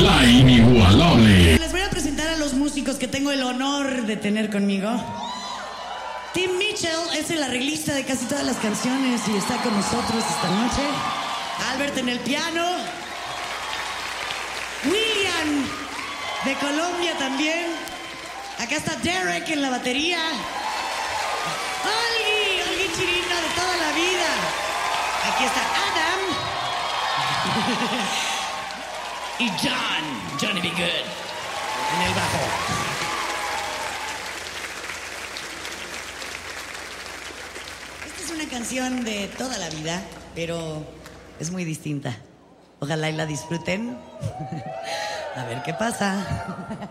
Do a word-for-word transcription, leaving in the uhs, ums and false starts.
La inigualable. Les voy a presentar a los músicos que tengo el honor de tener conmigo. Tim Mitchell es el arreglista de casi todas las canciones y está con nosotros esta noche. Albert en el piano. William de Colombia también. Acá está Derek en la batería. Olgi, Olgi Chirino de toda la vida. Aquí está Adam. Y John, Johnny B. Good, en el bajo. Esta es una canción de toda la vida, pero es muy distinta. Ojalá y la disfruten. A ver qué pasa.